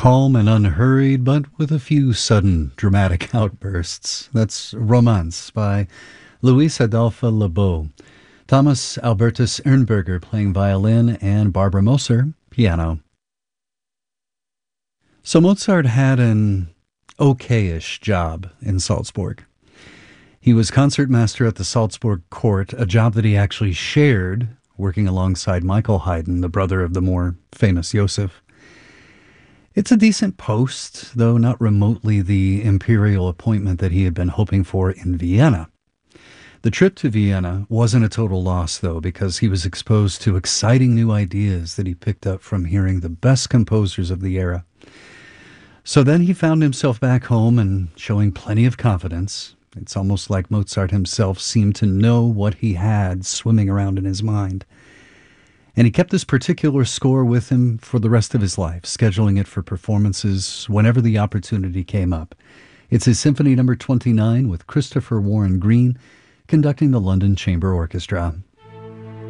Calm and unhurried, but with a few sudden dramatic outbursts. That's Romance by Luis Adolfo Lebeau. Thomas Albertus Ernberger playing violin and Barbara Moser piano. So Mozart had an okayish job in Salzburg. He was concertmaster at the Salzburg court, a job that he actually shared, working alongside Michael Haydn, the brother of the more famous Joseph. It's a decent post, though not remotely the imperial appointment that he had been hoping for in Vienna. The trip to Vienna wasn't a total loss, though, because he was exposed to exciting new ideas that he picked up from hearing the best composers of the era. So then he found himself back home and showing plenty of confidence. It's almost like Mozart himself seemed to know what he had swimming around in his mind. And he kept this particular score with him for the rest of his life, scheduling it for performances whenever the opportunity came up. It's his Symphony No. 29 with Christopher Warren Green conducting the London Chamber Orchestra.